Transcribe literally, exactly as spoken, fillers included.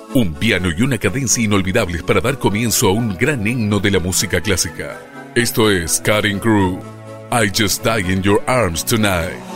Un piano y una cadencia inolvidables para dar comienzo a un gran himno de la música clásica. Esto es Cutting Crew. I Just Die in Your Arms Tonight.